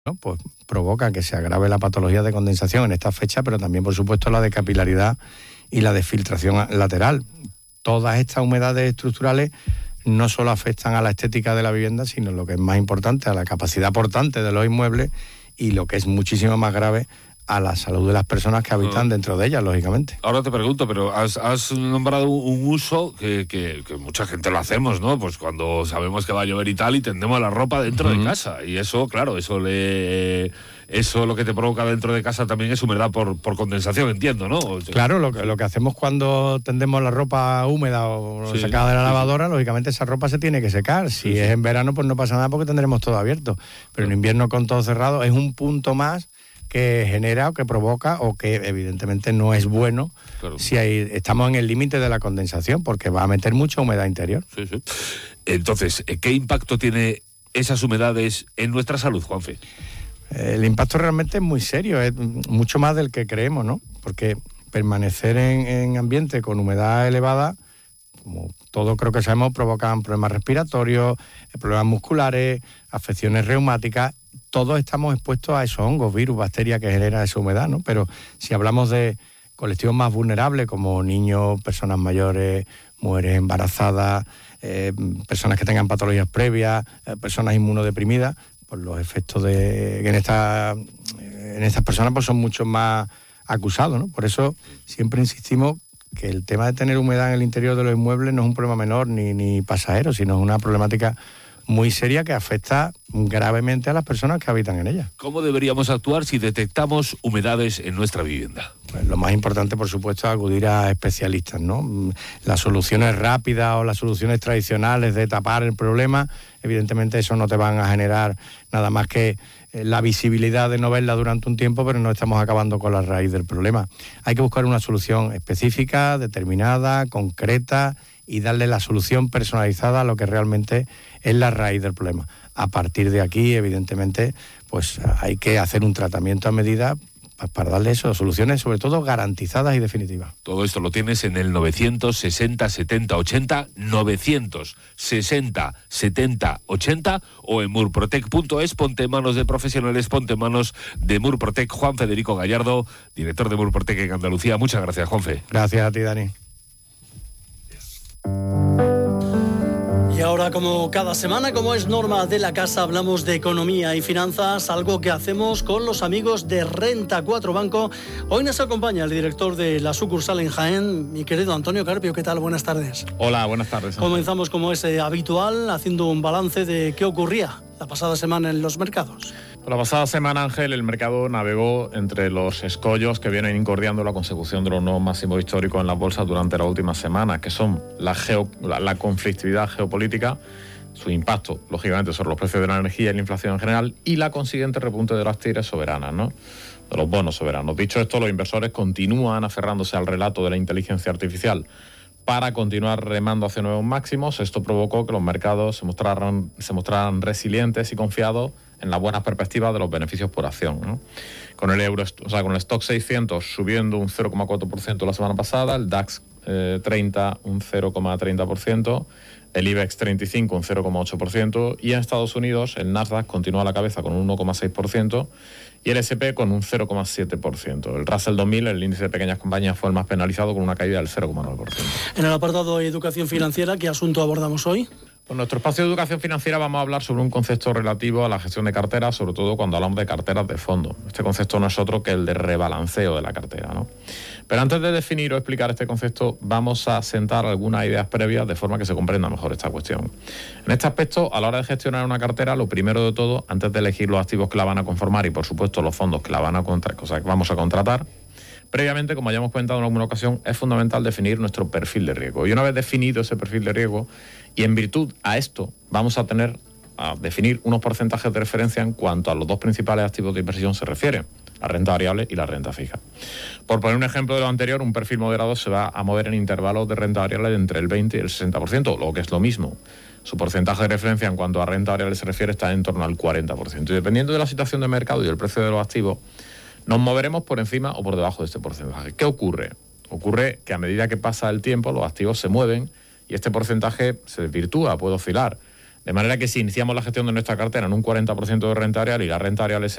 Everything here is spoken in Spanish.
¿no? Pues provoca que se agrave la patología de condensación en esta fecha, pero también, por supuesto, la de capilaridad y la de filtración lateral. Todas estas humedades estructurales no solo afectan a la estética de la vivienda, sino lo que es más importante, a la capacidad portante de los inmuebles y lo que es muchísimo más grave, a la salud de las personas que habitan dentro de ellas, lógicamente. Ahora te pregunto, pero has nombrado un uso que mucha gente lo hacemos, ¿no? Pues cuando sabemos que va a llover y tal, y tendemos la ropa dentro de casa. Y eso, claro, eso lo que te provoca dentro de casa también es humedad por condensación, entiendo, ¿no? Claro, lo que hacemos cuando tendemos la ropa húmeda o sacada de la lavadora, lógicamente esa ropa se tiene que secar. Si es en verano, pues no pasa nada porque tendremos todo abierto. Pero en invierno con todo cerrado es un punto más que genera o que provoca o que evidentemente no es bueno si estamos en el límite de la condensación, porque va a meter mucha humedad interior. Sí. Entonces, ¿qué impacto tiene esas humedades en nuestra salud, Juanfe? El impacto realmente es muy serio, es mucho más del que creemos, ¿no? Porque permanecer en ambiente con humedad elevada, como todos creo que sabemos, provocan problemas respiratorios, problemas musculares, afecciones reumáticas. Todos estamos expuestos a esos hongos, virus, bacterias que genera esa humedad, ¿no? Pero si hablamos de colectivos más vulnerables como niños, personas mayores, mujeres embarazadas, personas que tengan patologías previas, personas inmunodeprimidas, pues los efectos en estas personas pues son mucho más acusados, ¿no? Por eso siempre insistimos que el tema de tener humedad en el interior de los inmuebles no es un problema menor ni pasajero, sino una problemática muy seria que afecta gravemente a las personas que habitan en ella. ¿Cómo deberíamos actuar si detectamos humedades en nuestra vivienda? Pues lo más importante, por supuesto, es acudir a especialistas, ¿no? Las soluciones rápidas o las soluciones tradicionales de tapar el problema, evidentemente eso no te van a generar nada más que la visibilidad de no verla durante un tiempo, pero no estamos acabando con la raíz del problema. Hay que buscar una solución específica, determinada, concreta, y darle la solución personalizada a lo que realmente es la raíz del problema. A partir de aquí, evidentemente, pues hay que hacer un tratamiento a medida para darle eso, soluciones sobre todo garantizadas y definitivas. Todo esto lo tienes en el 960 70 80, 960 70 80 o en murprotec.es. Ponte en manos de profesionales, ponte en manos de Murprotec. Juan Federico Gallardo, director de Murprotec en Andalucía. Muchas gracias, Juanfe. Gracias a ti, Dani. Y ahora, como cada semana, como es norma de la casa, hablamos de economía y finanzas, algo que hacemos con los amigos de Renta 4 Banco. Hoy nos acompaña el director de la sucursal en Jaén, mi querido Antonio Carpio. ¿Qué tal? Buenas tardes. Hola, buenas tardes. Comenzamos, como es habitual, haciendo un balance de qué ocurría la pasada semana en los mercados. La pasada semana, Ángel, el mercado navegó entre los escollos que vienen incordiando la consecución de los nuevos máximos históricos en las bolsas durante las últimas semanas, que son la conflictividad geopolítica, su impacto, lógicamente, sobre los precios de la energía y la inflación en general, y la consiguiente repunte de las TIRES soberanas, ¿no? De los bonos soberanos. Dicho esto, los inversores continúan aferrándose al relato de la inteligencia artificial para continuar remando hacia nuevos máximos. Esto provocó que los mercados se mostraran resilientes y confiados en las buenas perspectivas de los beneficios por acción, ¿no? Con el Stock 600 subiendo un 0,4% la semana pasada, el DAX 30 un 0,30%, el IBEX 35 un 0,8% y en Estados Unidos el Nasdaq continúa a la cabeza con un 1,6% y el S&P con un 0,7%. El Russell 2000, el índice de pequeñas compañías, fue el más penalizado con una caída del 0,9%. En el apartado de educación financiera, ¿qué asunto abordamos hoy? En nuestro espacio de educación financiera vamos a hablar sobre un concepto relativo a la gestión de carteras, sobre todo cuando hablamos de carteras de fondo. Este concepto no es otro que el de rebalanceo de la cartera, ¿no? Pero antes de definir o explicar este concepto, vamos a sentar algunas ideas previas de forma que se comprenda mejor esta cuestión. En este aspecto, a la hora de gestionar una cartera, lo primero de todo, antes de elegir los activos que la van a conformar y, por supuesto, los fondos que la van a vamos a contratar, previamente, como ya hemos comentado en alguna ocasión, es fundamental definir nuestro perfil de riesgo. Y una vez definido ese perfil de riesgo, y en virtud a esto, vamos a definir unos porcentajes de referencia en cuanto a los dos principales activos de inversión se refiere, la renta variable y la renta fija. Por poner un ejemplo de lo anterior, un perfil moderado se va a mover en intervalos de renta variable de entre el 20 y el 60%, lo que es lo mismo. Su porcentaje de referencia en cuanto a renta variable se refiere está en torno al 40%. Y dependiendo de la situación de mercado y del precio de los activos, nos moveremos por encima o por debajo de este porcentaje. ¿Qué ocurre? Ocurre que a medida que pasa el tiempo, los activos se mueven y este porcentaje se desvirtúa, puede oscilar. De manera que si iniciamos la gestión de nuestra cartera en un 40% de renta variable y la renta variable